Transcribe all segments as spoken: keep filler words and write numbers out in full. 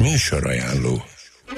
Műsorajánló.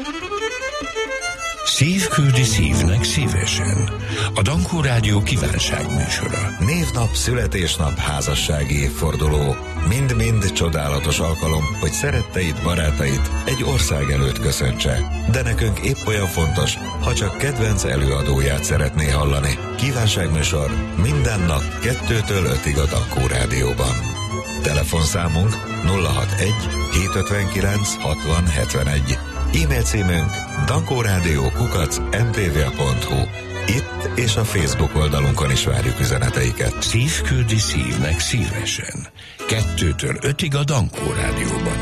Szív küldi szívnek szívesen. A Dankó Rádió kívánság műsora. Névnap, születésnap, házassági évforduló. Mind-mind csodálatos alkalom, hogy szeretteid, barátait egy ország előtt köszöntse. De nekünk épp olyan fontos, ha csak kedvenc előadóját szeretné hallani. Kívánságműsor minden nap kettőtől ötig a Dankó Rádióban. Telefonszámunk nulla hatvanegy hétszázötvenkilenc hatvan hetvenegy. E-mail címünk dankórádió kukac em té vé pont hu. Itt és a Facebook oldalunkon is várjuk üzeneteiket. Szív küldi szívnek szívesen. Kettőtől ötig a Dankó Rádióban.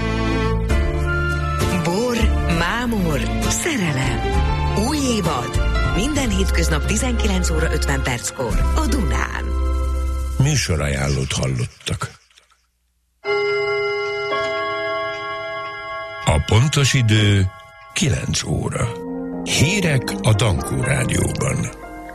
Bor, mámor, szerelem. Új évad. Minden hétköznap tizenkilenc óra ötven perckor a Dunán. Műsorajánlót hallottak. A pontos idő kilenc óra. Hírek a Dankó Rádióban.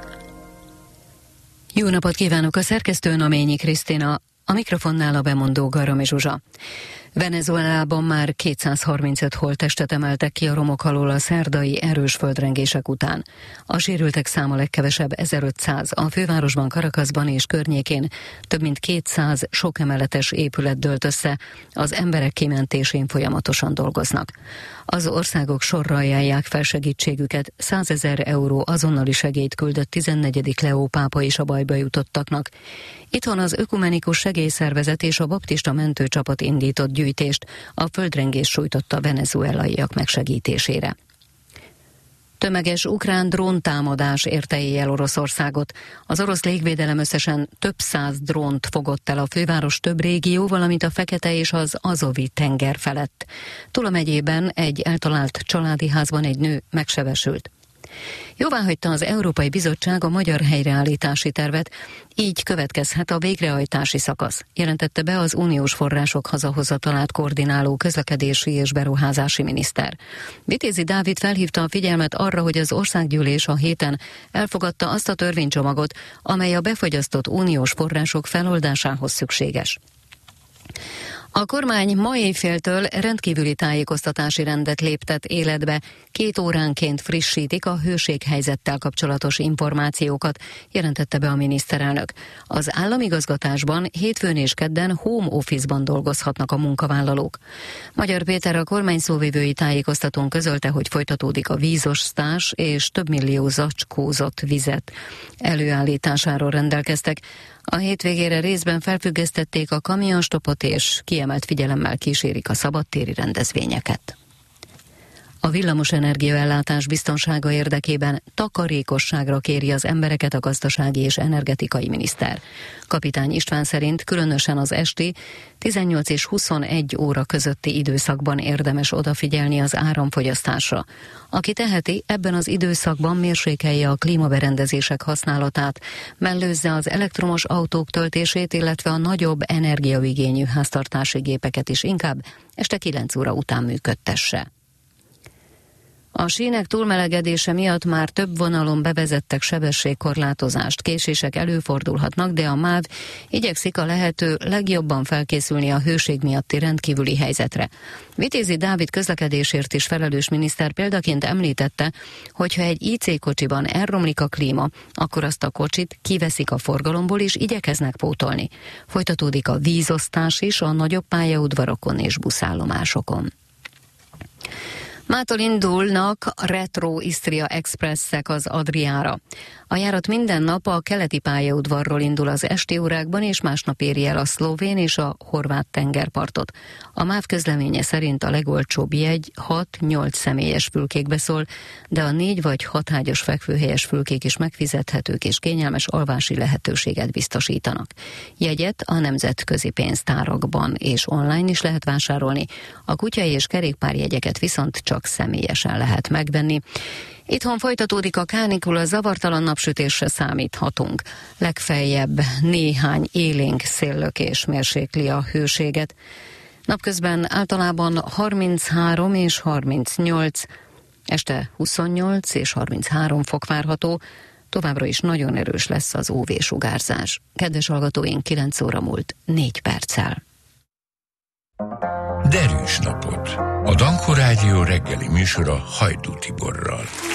Jó napot kívánok, a szerkesztő Naményi Krisztina, a mikrofonnál a bemondó Garami Zsuzsa. Venezuelában már kétszázharmincöt holttestet emeltek ki a romok alól a szerdai erős földrengések után. A sérültek száma legkevesebb ezerötszáz, a fővárosban, Caracasban és környékén több mint kétszáz sokemeletes épület dőlt össze, az emberek kimentésén folyamatosan dolgoznak. Az országok sorra ajánlják fel segítségüket, százezer euró azonnali segélyt küldött tizennegyedik Leó pápa is a bajba jutottaknak. Itthon az Ökumenikus Segélyszervezet és a baptista mentőcsapat indított gyűjtést a földrengés sújtotta venezuelaiak megsegítésére. Tömeges ukrán dróntámadás érte éjjel Oroszországot. Az orosz légvédelem összesen több száz drónt fogott el a főváros több régió, valamint a Fekete és az Azovi tenger felett. Tula megyében egy eltalált családi házban egy nő megsebesült. Jóváhagyta az Európai Bizottság a magyar helyreállítási tervet, így következhet a végrehajtási szakasz, jelentette be az uniós források hazahozatalát koordináló közlekedési és beruházási miniszter. Vitézi Dávid felhívta a figyelmet arra, hogy az országgyűlés a héten elfogadta azt a törvénycsomagot, amely a befagyasztott uniós források feloldásához szükséges. A kormány ma éjféltől rendkívüli tájékoztatási rendet léptet életbe. Két óránként frissítik a hőséghelyzettel kapcsolatos információkat, jelentette be a miniszterelnök. Az államigazgatásban hétfőn és kedden home office-ban dolgozhatnak a munkavállalók. Magyar Péter, a kormány szóvivői tájékoztatón közölte, hogy folytatódik a vízosztás, és több millió zacskózott vizet előállításáról rendelkeztek. A hétvégére részben felfüggesztették a kamionstopot, és kiemelt figyelemmel kísérik a szabadtéri rendezvényeket. A villamosenergia ellátás biztonsága érdekében takarékosságra kéri az embereket a gazdasági és energetikai miniszter. Kapitány István szerint különösen az esti tizennyolc és huszonegy óra közötti időszakban érdemes odafigyelni az áramfogyasztásra. Aki teheti, ebben az időszakban mérsékelje a klímaberendezések használatát, mellőzze az elektromos autók töltését, illetve a nagyobb energiaigényű háztartási gépeket is inkább este kilenc óra után működtesse. A sínek túlmelegedése miatt már több vonalon bevezettek sebességkorlátozást, késések előfordulhatnak, de a MÁV igyekszik a lehető legjobban felkészülni a hőség miatti rendkívüli helyzetre. Vitézi Dávid közlekedésért is felelős miniszter példaként említette, hogy ha egy í cé kocsiban elromlik a klíma, akkor azt a kocsit kiveszik a forgalomból és igyekeznek pótolni. Folytatódik a vízosztás is a nagyobb pályaudvarokon és buszállomásokon. Mától indulnak a Retro Istria Expresszek az Adriára. A járat minden nap a keleti pályaudvarról indul az esti órákban, és másnap éri el a szlovén és a horvát tengerpartot. A MÁV közleménye szerint a legolcsóbb jegy hat-nyolc személyes fülkékbe szól, de a négy vagy hat ágyas fekvőhelyes fülkék is megfizethetők és kényelmes alvási lehetőséget biztosítanak. Jegyet a nemzetközi pénztárakban és online is lehet vásárolni, a kutyai és kerékpárjegyeket viszont csak személyesen lehet megvenni. Itthon folytatódik a kánikula, zavartalan napsütésre számíthatunk. Legfeljebb néhány élénk széllökés mérsékli a hőséget. Napközben általában harminchárom és harmincnyolc, este huszonnyolc és harminchárom fok várható, továbbra is nagyon erős lesz az ú vé-sugárzás. Kedves hallgatóink, kilenc óra múlt négy perccel. Derűs napot. A Dankó Rádió reggeli műsora Hajdú Tiborral.